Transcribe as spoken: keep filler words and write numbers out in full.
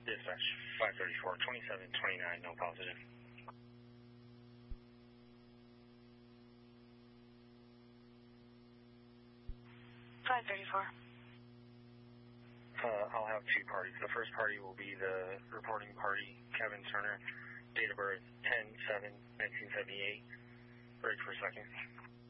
Dispatch five thirty-four, twenty-seven twenty-nine, no positive. five thirty-four. Uh, I'll have two parties. The first party will be the reporting party, Kevin Turner, date of birth ten seven nineteen seventy-eight. Break for a second.